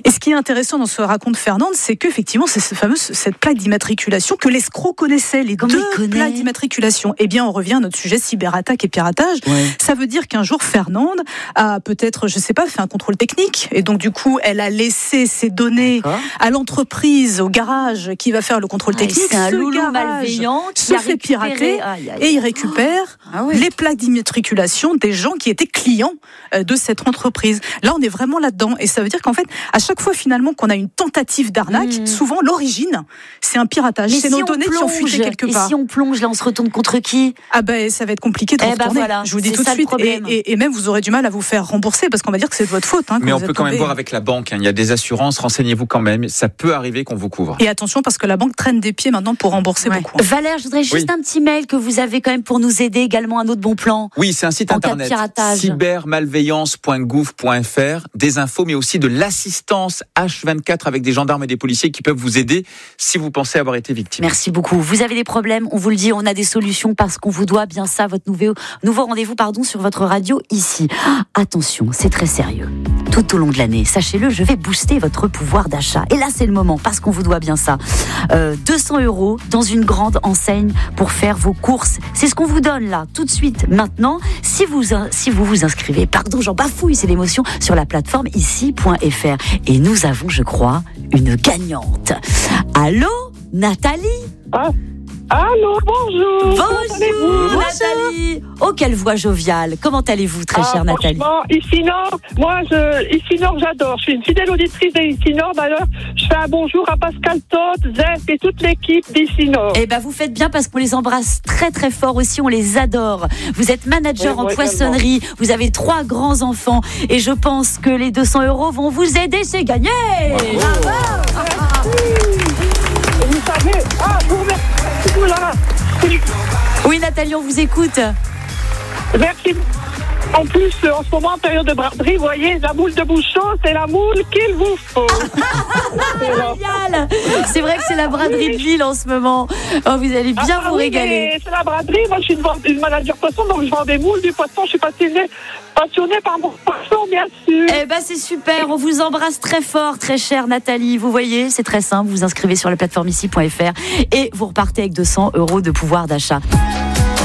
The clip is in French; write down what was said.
Et ce qui est intéressant dans ce raconte Fernande, c'est qu'effectivement, c'est cette plaque d'immatriculation que l'escroc connaissait, les deux plaques d'immatriculation. Eh bien, on revient à notre sujet cyberattaque et piratage. Ouais. Ça veut dire qu'un jour, Fernande a peut-être, je sais pas, fait un contrôle technique. Et donc, du coup, elle a laissé ses données à l'entreprise, au garage, qui va faire le contrôle technique. C'est un loulou malveillant qui se fait pirater et il récupère les plaques d'immatriculation des gens qui étaient clients de cette entreprise. Là, on est vraiment là-dedans. Et ça veut dire qu'en fait, à chaque fois finalement qu'on a une tentative d'arnaque, souvent l'origine, c'est un piratage. Mais c'est nos données qui ont fuité quelque part. Et si on plonge, là, on se retourne contre qui ? Ah ben, ça va être compliqué de retourner. Voilà, je vous dis tout de suite. Et même, vous aurez du mal à vous faire rembourser parce qu'on va dire que c'est de votre faute. Mais on peut quand même voir avec la banque. Il y a des assurances. Renseignez-vous quand même. Ça peut arriver qu'on vous couvre. Et attention parce que la banque traîne des pieds maintenant pour rembourser beaucoup. Valère, je voudrais juste un petit mail que vous avez quand même pour nous aider également, un autre bon plan. Oui, c'est un site internet. cybermalveillance.gouv.fr. Des infos, mais aussi de l'assistance H24 avec des gendarmes et des policiers qui peuvent vous aider si vous pensez avoir été victime. Merci beaucoup. Vous avez des problèmes, on vous le dit, on a des solutions parce qu'on vous doit bien ça, votre nouveau rendez-vous sur votre radio ici. Attention, c'est très sérieux. Tout au long de l'année, sachez-le, je vais booster votre pouvoir d'achat. Et là, c'est le moment, parce qu'on vous doit bien ça. 200 € dans une grande enseigne pour faire vos courses. C'est ce qu'on vous donne là, tout de suite, maintenant. Si vous vous inscrivez, pardon, j'en bafouille, c'est l'émotion, sur la plateforme ici.fr. Et nous avons, je crois, une gagnante. Allô, Nathalie ? Allô, bonjour. Bonjour Nathalie. Oh, quelle voix joviale. Comment allez-vous, très chère Nathalie ? Ici Nord, j'adore. Je suis une fidèle auditrice d'Ici Nord. D'ailleurs, je fais un bonjour à Pascal Todd, Zef et toute l'équipe d'Ici Nord. Eh ben, vous faites bien parce qu'on les embrasse très très fort aussi. On les adore. Vous êtes manager en poissonnerie. Vous avez 3 grands enfants et je pense que les 200 € vont vous aider. C'est gagné. Bravo. Vous savez, je vous remercie. Oui, Nathalie, on vous écoute. Merci. En plus, en ce moment, en période de braderie, vous voyez, la moule de bouchon, c'est la moule qu'il vous faut. Génial. C'est vrai que c'est la braderie de Lille en ce moment. Oh, vous allez bien vous régaler. C'est la braderie. Moi, je suis une manager poisson, donc je vends des moules, du poisson. Je suis passionnée par mon poisson, bien sûr. Eh ben, c'est super. On vous embrasse très fort, très chère Nathalie. Vous voyez, c'est très simple. Vous vous inscrivez sur la plateforme ici.fr et vous repartez avec 200 € de pouvoir d'achat.